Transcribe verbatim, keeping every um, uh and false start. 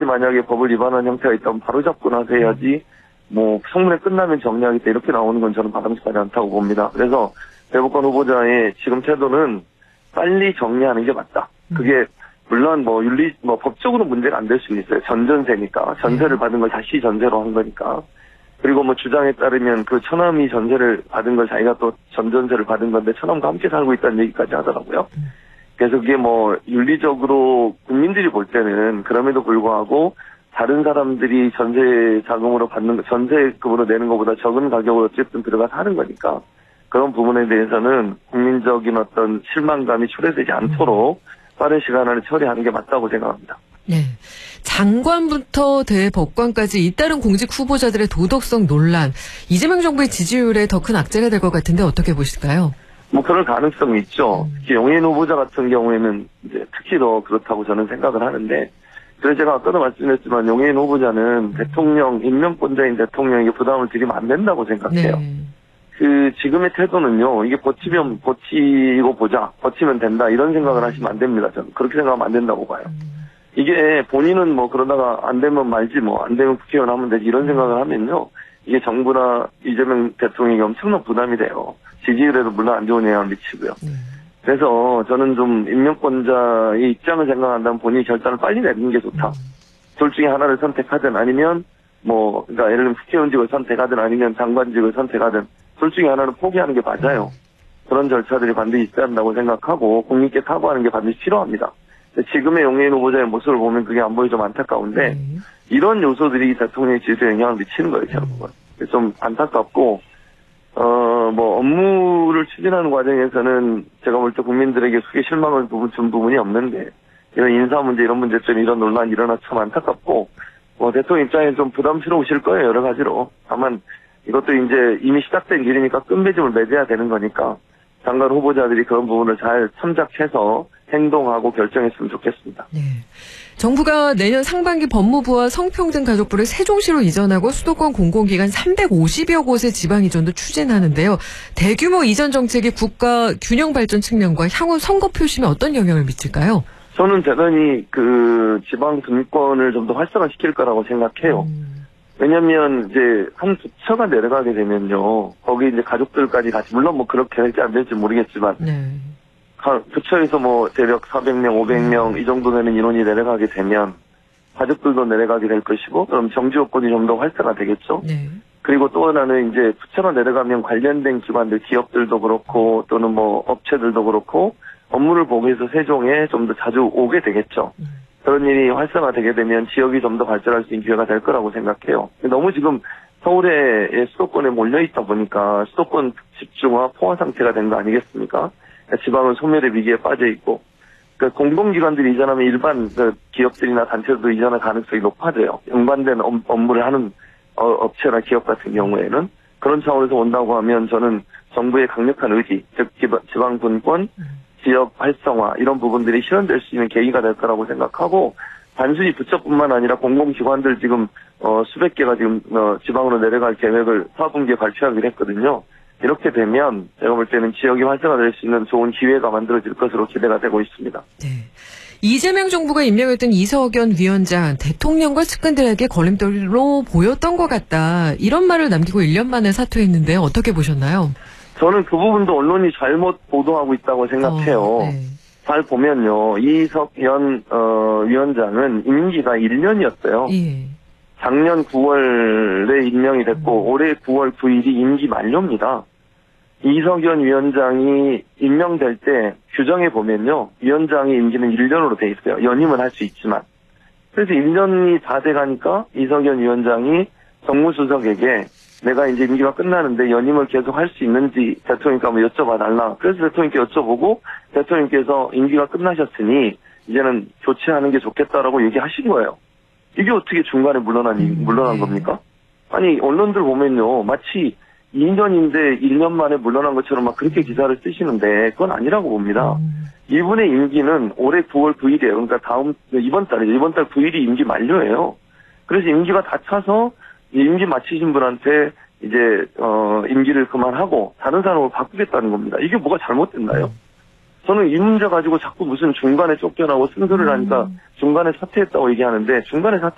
만약에 법을 위반한 형태가 있다면 바로잡고 나서 해야지 뭐 청문회 끝나면 정리하겠다 이렇게 나오는 건 저는 바람직하지 않다고 봅니다. 그래서 대법관 후보자의 지금 태도는 빨리 정리하는 게 맞다. 그게 물론 뭐 윤리 뭐 법적으로 문제가 안 될 수는 있어요. 전전세니까 전세를 받은 걸 다시 전세로 한 거니까. 그리고 뭐 주장에 따르면 그 처남이 전세를 받은 걸 자기가 또 전전세를 받은 건데 처남과 함께 살고 있다는 얘기까지 하더라고요. 그래서 그게 뭐 윤리적으로 국민들이 볼 때는 그럼에도 불구하고 다른 사람들이 전세 자금으로 받는 전세금으로 내는 것보다 적은 가격으로 어쨌든 들어가서 하는 거니까 그런 부분에 대해서는 국민적인 어떤 실망감이 초래되지 않도록 빠른 시간 안에 처리하는 게 맞다고 생각합니다. 네. 장관부터 대법관까지 잇따른 공직 후보자들의 도덕성 논란, 이재명 정부의 지지율에 더 큰 악재가 될 것 같은데 어떻게 보실까요? 뭐 그럴 가능성이 있죠. 특히 용해인 후보자 같은 경우에는 이제 특히 더 그렇다고 저는 생각을 하는데, 그래서 제가 아까도 말씀드렸지만 용해인 후보자는 대통령, 임명권자인 대통령에게 부담을 드리면 안 된다고 생각해요. 네. 그 지금의 태도는요, 이게 버티면 버티고 보자, 버티면 된다 이런 생각을 하시면 안 됩니다. 저는 그렇게 생각하면 안 된다고 봐요. 이게 본인은 뭐 그러다가 안 되면 말지 뭐 안 되면 국회의원 하면 되지 이런 생각을 하면요, 이게 정부나 이재명 대통령이 엄청난 부담이 돼요. 지지율에도 물론 안 좋은 영향을 미치고요. 그래서 저는 좀 임명권자의 입장을 생각한다면 본인이 결단을 빨리 내리는 게 좋다. 둘 중에 하나를 선택하든 아니면 뭐 그러니까 예를 들면 국회의원직을 선택하든 아니면 장관직을 선택하든 둘 중에 하나는 포기하는 게 맞아요. 그런 절차들이 반드시 있어야 한다고 생각하고 국민께 사과하는 게 반드시 필요합니다. 지금의 용해인 후보자의 모습을 보면 그게 안 보이 좀 안타까운데 음. 이런 요소들이 대통령의 지지에 영향을 미치는 거예요, 결국은. 좀 안타깝고 어 뭐 업무를 추진하는 과정에서는 제가 볼 때 국민들에게 크게 실망을 준 부분이 없는데 이런 인사 문제 이런 문제 때문에 이런 논란이 일어나 참 안타깝고 뭐 대통령 입장에 좀 부담스러우실 거예요, 여러 가지로. 다만 이것도 이제 이미 시작된 길이니까 끝맺음을 맺어야 되는 거니까 장관 후보자들이 그런 부분을 잘 참작해서 행동하고 결정했으면 좋겠습니다. 네. 정부가 내년 상반기 법무부와 성평등가족부를 세종시로 이전하고 수도권 공공기관 삼백오십여 곳의 지방이전도 추진하는데요. 대규모 이전 정책이 국가 균형 발전 측면과 향후 선거 표심에 어떤 영향을 미칠까요? 저는 대단히 그 지방 분권을 좀 더 활성화시킬 거라고 생각해요. 음. 왜냐면 이제 한 부처가 내려가게 되면요, 거기 이제 가족들까지 같이 물론 뭐 그렇게 할지 안 될지 모르겠지만. 네. 부처에서 뭐 대략 사백 명, 오백 명 이 정도 되는 인원이 내려가게 되면 가족들도 내려가게 될 것이고 그럼 정지 요건이 좀 더 활성화되겠죠. 네. 그리고 또 하나는 이제 부처로 내려가면 관련된 기관들, 기업들도 그렇고 또는 뭐 업체들도 그렇고 업무를 보기 위해서 세종에 좀 더 자주 오게 되겠죠. 음. 그런 일이 활성화되게 되면 지역이 좀 더 발전할 수 있는 기회가 될 거라고 생각해요. 너무 지금 서울의 수도권에 몰려있다 보니까 수도권 집중화, 포화 상태가 된 거 아니겠습니까? 지방은 소멸의 위기에 빠져 있고, 그러니까 공공기관들이 이전하면 일반 그 기업들이나 단체들도 이전할 가능성이 높아져요. 연관된 업무를 하는 업체나 기업 같은 경우에는 그런 차원에서 온다고 하면 저는 정부의 강력한 의지, 즉 지방 분권, 지역 활성화 이런 부분들이 실현될 수 있는 계기가 될 거라고 생각하고, 단순히 부처뿐만 아니라 공공기관들 지금 어, 수백 개가 지금 어, 지방으로 내려갈 계획을 사분기에 발표하기로 했거든요. 이렇게 되면 제가 볼 때는 지역이 활성화될 수 있는 좋은 기회가 만들어질 것으로 기대가 되고 있습니다. 네. 이재명 정부가 임명했던 이석연 위원장, 대통령과 측근들에게 걸림돌로 보였던 것 같다, 이런 말을 남기고 일 년 만에 사퇴했는데요. 어떻게 보셨나요? 저는 그 부분도 언론이 잘못 보도하고 있다고 생각해요. 어, 네. 잘 보면요, 이석연 어, 위원장은 임기가 일 년이었어요. 예. 작년 구월에 임명이 됐고 음. 올해 구월 구일이 임기 만료입니다. 이석연 위원장이 임명될 때 규정에 보면요, 위원장의 임기는 일 년으로 돼 있어요. 연임은 할 수 있지만. 그래서 일 년이 다 돼가니까 이석연 위원장이 정무수석에게 내가 이제 임기가 끝나는데 연임을 계속 할 수 있는지 대통령께 한번 여쭤봐달라. 그래서 대통령께 여쭤보고 대통령께서 임기가 끝나셨으니 이제는 교체하는 게 좋겠다라고 얘기하신 거예요. 이게 어떻게 중간에 물러난, 음, 물러난 네. 겁니까? 아니, 언론들 보면요, 마치 이 년인데 일 년 만에 물러난 것처럼 막 그렇게 기사를 쓰시는데 그건 아니라고 봅니다. 음. 이분의 임기는 올해 구월 구일이에요. 그러니까 다음, 이번 달이죠. 이번 달 구일이 임기 만료예요. 그래서 임기가 다 차서 임기 마치신 분한테 이제, 어, 임기를 그만하고 다른 사람으로 바꾸겠다는 겁니다. 이게 뭐가 잘못됐나요? 저는 이 문제 가지고 자꾸 무슨 중간에 쫓겨나고 승소를 하니까 중간에 사퇴했다고 얘기하는데 중간에 사퇴